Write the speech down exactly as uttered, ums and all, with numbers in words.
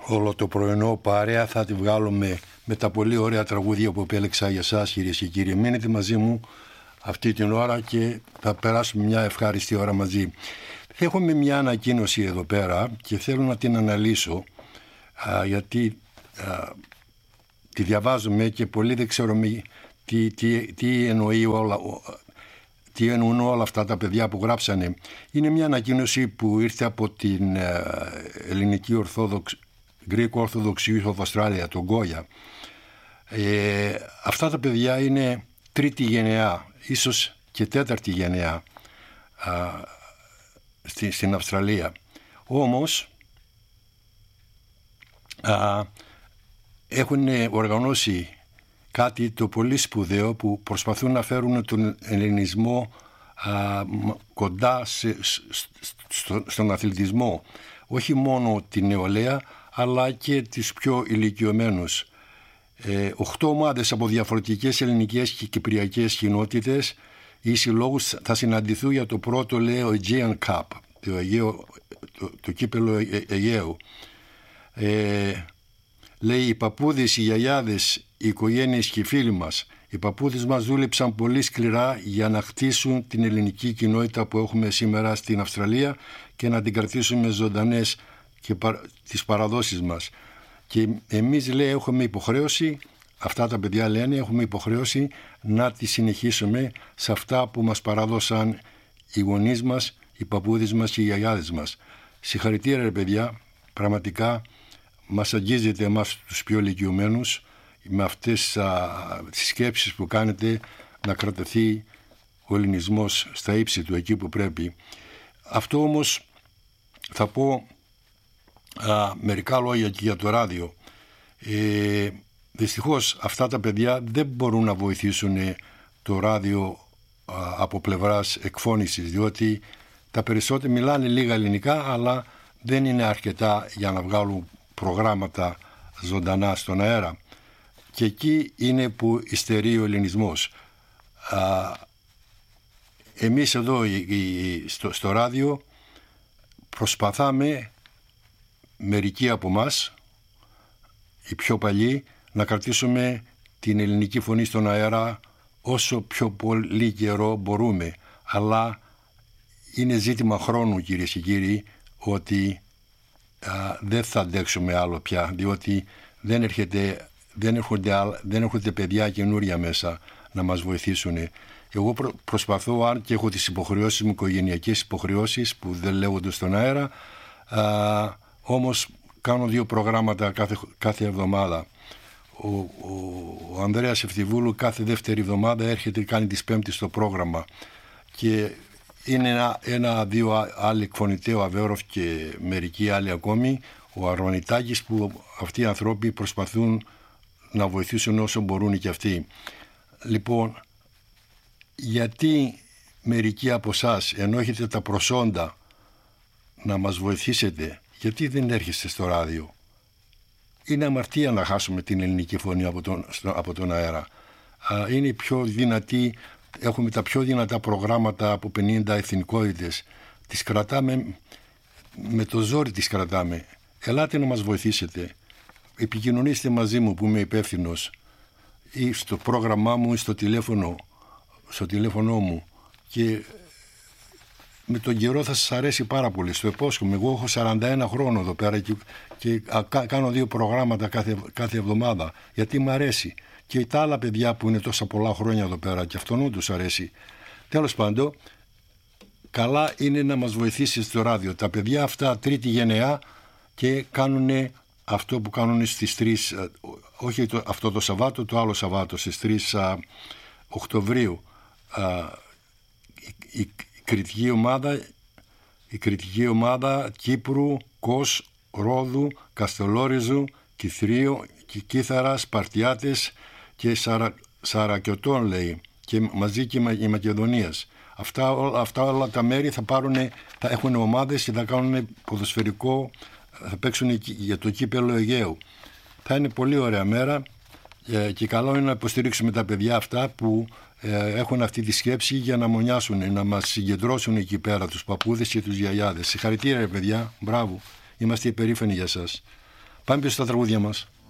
όλο το πρωινό παρέα θα τη βγάλουμε με τα πολύ ωραία τραγούδια που επέλεξα για εσάς, κυρίες και κύριοι. Μείνετε μαζί μου αυτή την ώρα και θα περάσουμε μια ευχάριστη ώρα μαζί. Έχουμε μια ανακοίνωση εδώ πέρα και θέλω να την αναλύσω, α, γιατί α, τη διαβάζουμε και πολύ δεν ξέρουμε τι, τι, τι εννοεί όλα, τι εννοούν όλα αυτά τα παιδιά που γράψανε. Είναι μια ανακοίνωση που ήρθε από την ελληνική Ορθόδοξη, Greek Orthodox Youth of Australia, τον Γκόια. Ε, αυτά τα παιδιά είναι τρίτη γενεά, ίσως και τέταρτη γενεά α, στη, στην Αυστραλία. Όμως α, έχουν οργανώσει κάτι το πολύ σπουδαίο που προσπαθούν να φέρουν τον ελληνισμό α, κοντά σε, στο, στον αθλητισμό. Όχι μόνο την νεολαία, αλλά και τις πιο ηλικιωμένους. Ε, οχτώ ομάδες από διαφορετικές ελληνικές και κυπριακές κοινότητες ή συλλόγους θα συναντηθούν για το πρώτο, λέει, Aegean Cup, το, Αιγαίο, το, το κύπελλο Αιγαίου. Ε, λέει, οι παππούδες, οι γιαγιάδες, οι οικογένειες και οι φίλοι μας, οι παππούδες μας δούλεψαν πολύ σκληρά για να χτίσουν την ελληνική κοινότητα που έχουμε σήμερα στην Αυστραλία και να την κρατήσουμε ζωντανές και πα, τις παραδόσεις μας. Και εμείς, λέει, έχουμε υποχρέωση, αυτά τα παιδιά λένε, έχουμε υποχρέωση να τις συνεχίσουμε σε αυτά που μας παράδωσαν οι γονείς μας, οι παππούδες μας και οι γιαγιάδες μας. Συγχαρητήρια, ρε παιδιά, πραγματικά μας αγγίζετε εμάς τους πιο ηλικιωμένους με αυτές α, τις σκέψεις που κάνετε να κρατηθεί ο ελληνισμός στα ύψη του, εκεί που πρέπει. Αυτό όμως θα πω α, μερικά λόγια και για το ράδιο. Ε, δυστυχώς αυτά τα παιδιά δεν μπορούν να βοηθήσουν το ράδιο α, από πλευράς εκφώνησης, διότι τα περισσότερα μιλάνε λίγα ελληνικά, αλλά δεν είναι αρκετά για να βγάλουν προγράμματα ζωντανά στον αέρα. Και εκεί είναι που υστερεί ο ελληνισμός. Α, εμείς εδώ η, η, στο, στο ράδιο προσπαθάμε, μερικοί από μας, οι πιο παλιοί, να κρατήσουμε την ελληνική φωνή στον αέρα όσο πιο πολύ καιρό μπορούμε. Αλλά είναι ζήτημα χρόνου, κυρίες και κύριοι, ότι α, δεν θα αντέξουμε άλλο πια, διότι δεν έρχεται, δεν έρχονται, δεν έρχονται παιδιά καινούρια μέσα να μας βοηθήσουν. Εγώ προ, προσπαθώ, αν και έχω τις υποχρεώσεις μου, οικογενειακές υποχρεώσεις που δεν λέγονται στον αέρα, α, όμως κάνω δύο προγράμματα κάθε, κάθε εβδομάδα. Ο, ο, ο Ανδρέας Ευθυβούλου κάθε δεύτερη εβδομάδα έρχεται και κάνει τις Πέμπτες στο πρόγραμμα. Και είναι ένα, ένα δύο άλλοι εκφωνητές, ο Αβέροφ και μερικοί άλλοι ακόμη, ο Αρβανιτάκης, που αυτοί οι άνθρωποι προσπαθούν να βοηθήσουν όσο μπορούν και αυτοί. Λοιπόν, γιατί μερικοί από εσάς, ενώ έχετε τα προσόντα να μας βοηθήσετε, γιατί δεν έρχεστε στο ράδιο? Είναι αμαρτία να χάσουμε την ελληνική φωνή από τον, από τον αέρα. Είναι πιο δυνατή, έχουμε τα πιο δυνατά προγράμματα από πενήντα εθνικότητες. Τις κρατάμε, με το ζόρι τις κρατάμε. Ελάτε να μας βοηθήσετε. Επικοινωνήστε μαζί μου που είμαι υπεύθυνος, ή στο πρόγραμμά μου ή στο τηλέφωνο, στο τηλέφωνο μου, και με τον καιρό θα σας αρέσει πάρα πολύ. Στο υπόσχομαι. Εγώ έχω σαράντα ένα χρόνο εδώ πέρα και, και α, κάνω δύο προγράμματα κάθε, κάθε εβδομάδα, γιατί μου αρέσει. Και τα άλλα παιδιά που είναι τόσα πολλά χρόνια εδώ πέρα και αυτόν τους αρέσει. Τέλος πάντων, καλά είναι να μας βοηθήσει στο ράδιο. Τα παιδιά αυτά τρίτη γενεά και κάνουν αυτό που κάνουν στις τρεις, όχι το, αυτό το Σαββάτο, το άλλο Σαββάτο, στις τρεις α, Οκτωβρίου. Α, η, η, κριτική ομάδα, η κριτική ομάδα Κύπρου, Κος, Ρόδου, Καστελόριζου, Κιθρίου, Κύθαρας, Σπαρτιάτες και Σαρα, Σαρακιωτών, λέει, και μαζί και η Μακεδονίας. Αυτά, αυτά όλα τα μέρη θα πάρουν, θα έχουν ομάδες και θα κάνουν ποδοσφαιρικό, θα παίξουν για το κύπελλο Αιγαίου. Θα είναι πολύ ωραία μέρα και καλό είναι να υποστηρίξουμε τα παιδιά αυτά που έχουν αυτή τη σκέψη για να μονιάσουν, να μας συγκεντρώσουν εκεί πέρα, τους παππούδες και τους γιαγιάδες. Συγχαρητήρια, παιδιά, μπράβο, είμαστε υπερήφανοι για σας. Πάμε πίσω στα τραγούδια μας.